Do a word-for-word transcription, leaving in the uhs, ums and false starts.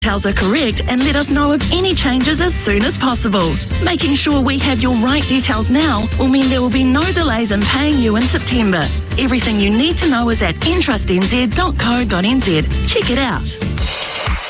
details are correct and let us know of any changes as soon as possible. Making sure we have your right details now will mean there will be no delays in paying you in September. Everything you need to know is at entrust n z dot co dot n z. Check it out.